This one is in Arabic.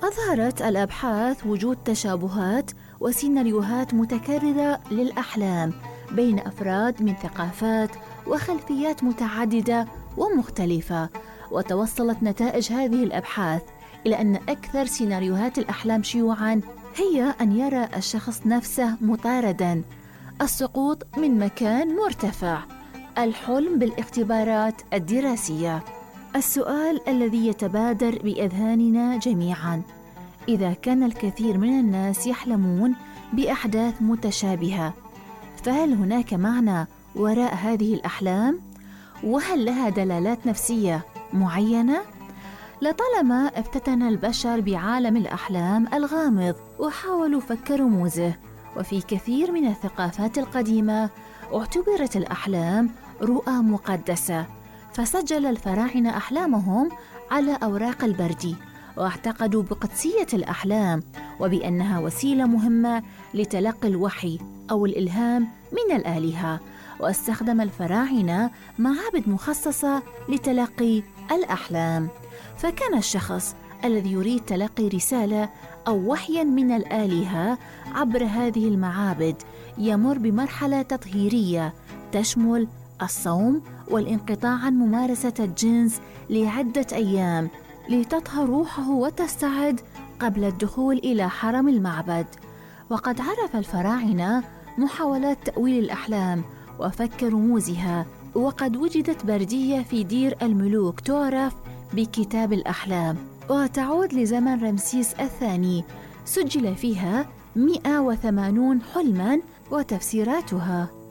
أظهرت الأبحاث وجود تشابهات وسيناريوهات متكررة للأحلام بين أفراد من ثقافات وخلفيات متعددة ومختلفة، وتوصلت نتائج هذه الأبحاث إلى أن أكثر سيناريوهات الأحلام شيوعاً هي أن يرى الشخص نفسه مطارداً، السقوط من مكان مرتفع، الحلم بالاختبارات الدراسية. السؤال الذي يتبادر بأذهاننا جميعاً: إذا كان الكثير من الناس يحلمون بأحداث متشابهة، فهل هناك معنى وراء هذه الأحلام؟ وهل لها دلالات نفسية معينة؟ لطالما افتتن البشر بعالم الأحلام الغامض وحاولوا فك رموزه، وفي كثير من الثقافات القديمة اعتبرت الأحلام رؤى مقدسة، فسجل الفراعنة أحلامهم على أوراق البردي، واعتقدوا بقدسية الأحلام وبأنها وسيلة مهمة لتلقي الوحي أو الإلهام من الآلهة، واستخدم الفراعنة معابد مخصصة لتلقي الأحلام. فكان الشخص الذي يريد تلقي رسالة أو وحياً من الآلهة عبر هذه المعابد يمر بمرحلة تطهيرية تشمل الصوم والانقطاع عن ممارسة الجنس لعدة أيام لتطهر روحه وتستعد قبل الدخول إلى حرم المعبد. وقد عرف الفراعنة محاولات تأويل الأحلام وفك رموزها، وقد وجدت بردية في دير الملوك تعرف بكتاب الأحلام، وتعود لزمن رمسيس الثاني، سجل فيها 180 حلماً وتفسيراتها.